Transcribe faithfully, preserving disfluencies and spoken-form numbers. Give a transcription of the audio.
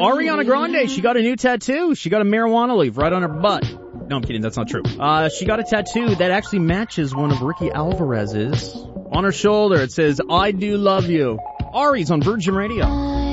Ariana Grande, she got a new tattoo. She got a marijuana leaf right on her butt. No, I'm kidding. That's not true. Uh, she got a tattoo that actually matches one of Ricky Alvarez's. On her shoulder, it says, I do love you. Ari's on Virgin Radio.